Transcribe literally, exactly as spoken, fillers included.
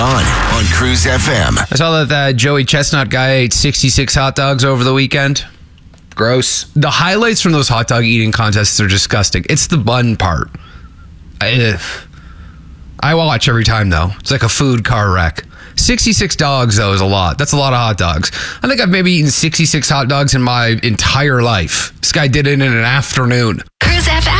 John on Cruise F M. I saw that that Joey Chestnut guy ate sixty-six hot dogs over the weekend. Gross. The highlights from those hot dog eating contests are disgusting. It's the bun part. I, I watch every time, though. It's like a food car wreck. sixty-six dogs, though, is a lot. That's a lot of hot dogs. I think I've maybe eaten sixty-six hot dogs in my entire life. This guy did it in an afternoon. Cruise F M.